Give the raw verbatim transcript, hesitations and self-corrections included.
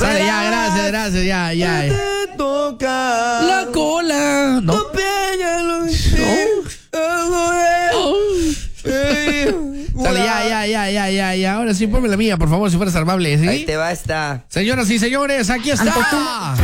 Sale, ya, gracias, gracias, ya, ya. Te toca la cola. No. Tu piel ya lo Sale, ya, ya, ya, ya, ya, ya. Ahora sí, ponme la mía, por favor, si fueras amable, ¿sí? Ahí te va esta. Señoras y señores, aquí está.